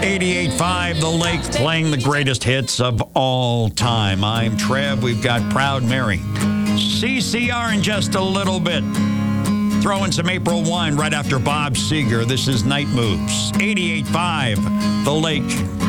88.5 The Lake, playing the greatest hits of all time. I'm Trev. We've got Proud Mary. CCR in just a little bit. Throwing some April wine right after Bob Seger. This is Night Moves. 88.5 The Lake.